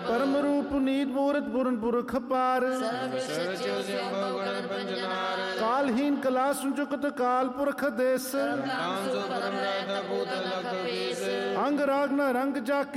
ਪਰਮ ਰੂਪ ਨੀਤ ਮੂਰਤ ਪੂਰਨ ਪੁਰਖ ਪਾਰ ਕਾਲਹੀਨ ਕਲਾ ਸੰਚੁਕਤ ਕਾਲ ਪੁਰਖ ਦੇਸ ਅੰਗ ਰਾਗ ਨ ਰੰਗ ਜਾ